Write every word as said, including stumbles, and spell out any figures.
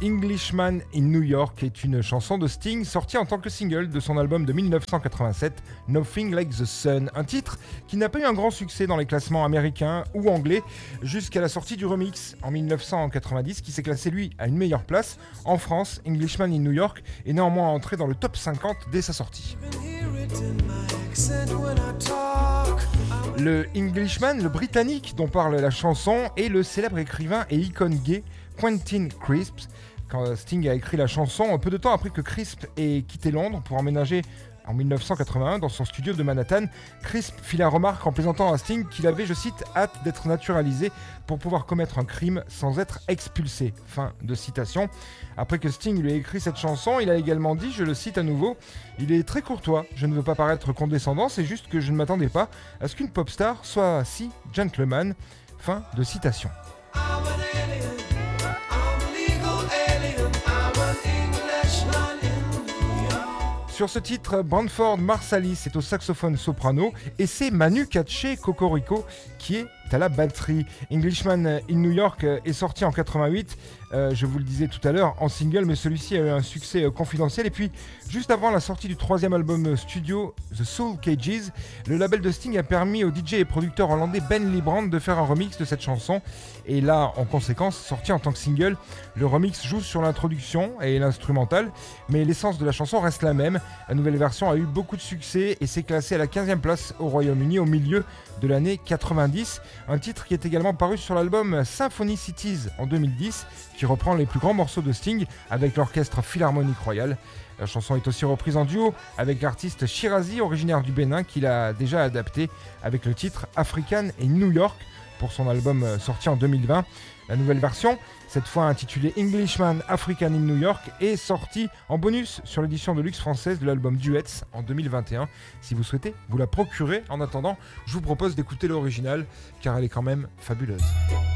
Englishman in New York est une chanson de Sting sortie en tant que single de son album de dix-neuf cent quatre-vingt-sept, Nothing Like the Sun, un titre qui n'a pas eu un grand succès dans les classements américains ou anglais jusqu'à la sortie du remix en dix-neuf cent quatre-vingt-dix qui s'est classé lui à une meilleure place. En France, Englishman in New York est néanmoins entré dans le top cinquante dès sa sortie. Le Englishman, le britannique dont parle la chanson, est le célèbre écrivain et icône gay Quentin Crisp. Quand Sting a écrit la chanson, peu de temps après que Crisp ait quitté Londres pour emménager en dix-neuf cent quatre-vingt-un dans son studio de Manhattan, Crisp fit la remarque en plaisantant à Sting qu'il avait, je cite, hâte d'être naturalisé pour pouvoir commettre un crime sans être expulsé. Fin de citation. Après que Sting lui ait écrit cette chanson, il a également dit, je le cite à nouveau, « Il est très courtois, je ne veux pas paraître condescendant, c'est juste que je ne m'attendais pas à ce qu'une pop star soit si gentleman. » Fin de citation. Sur ce titre, Branford Marsalis est au saxophone soprano et c'est Manu Katché Cocorico qui est à la batterie. Englishman in New York est sorti en quatre-vingt-huit, euh, je vous le disais tout à l'heure, en single, mais celui-ci a eu un succès euh, confidentiel. Et puis, juste avant la sortie du troisième album studio, The Soul Cages, le label de Sting a permis au D J et producteur hollandais Ben Librand de faire un remix de cette chanson. Et là, en conséquence, sorti en tant que single, le remix joue sur l'introduction et l'instrumental, mais l'essence de la chanson reste la même. La nouvelle version a eu beaucoup de succès et s'est classée à la quinzième place au Royaume-Uni au milieu de l'année quatre-vingt-dix. Un titre qui est également paru sur l'album Symphony Cities en deux mille dix, qui reprend les plus grands morceaux de Sting avec l'orchestre Philharmonique Royal. La chanson est aussi reprise en duo avec l'artiste Shirazi, originaire du Bénin, qui l'a déjà adapté avec le titre African in New York pour son album sorti en deux mille vingt. La nouvelle version, cette fois intitulée Englishman African in New York, est sortie en bonus sur l'édition de luxe française de l'album Duets en deux mille vingt et un. Si vous souhaitez vous la procurer, en attendant, je vous propose d'écouter l'original car elle est quand même fabuleuse.